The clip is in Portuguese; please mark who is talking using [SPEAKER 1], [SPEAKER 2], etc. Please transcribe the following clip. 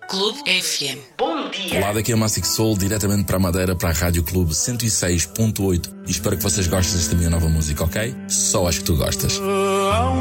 [SPEAKER 1] Clube FM. Bom dia.
[SPEAKER 2] Olá, daqui é Massic Soul, diretamente para a Madeira, para a Rádio Clube 106.8. E espero que vocês gostem desta minha nova música, ok? Só acho que tu gostas.